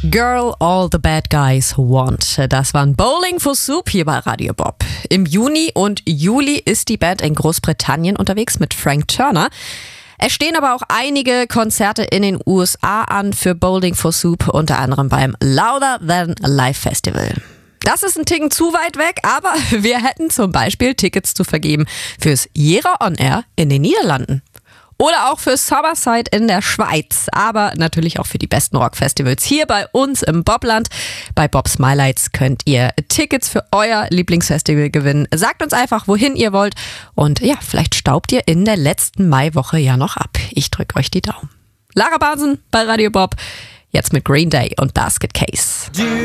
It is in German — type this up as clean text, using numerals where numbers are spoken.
Girl, All the Bad Guys Want. Das war ein Bowling for Soup hier bei Radio Bob. Im Juni und Juli ist die Band in Großbritannien unterwegs mit Frank Turner. Es stehen aber auch einige Konzerte in den USA an für Bowling for Soup, unter anderem beim Louder Than Live Festival. Das ist ein Ticken zu weit weg, aber wir hätten zum Beispiel Tickets zu vergeben fürs Jera On Air in den Niederlanden. Oder auch für Summerside in der Schweiz, aber natürlich auch für die besten Rockfestivals hier bei uns im Bobland. Bei Bob's My Lights könnt ihr Tickets für euer Lieblingsfestival gewinnen. Sagt uns einfach, wohin ihr wollt und ja, vielleicht staubt ihr in der letzten Maiwoche ja noch ab. Ich drücke euch die Daumen. Lara Basen bei Radio Bob, jetzt mit Green Day und Basket Case.